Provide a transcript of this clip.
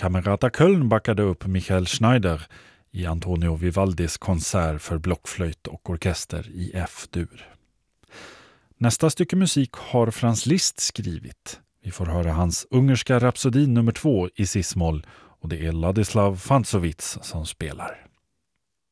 Camerata Köln backade upp Michael Schneider i Antonio Vivaldis konsert för blockflöjt och orkester i F-dur. Nästa stycke musik har Franz Liszt skrivit. Vi får höra hans ungerska rapsodi nummer 2 i cis-moll och det är Ladislav Fantsovits som spelar.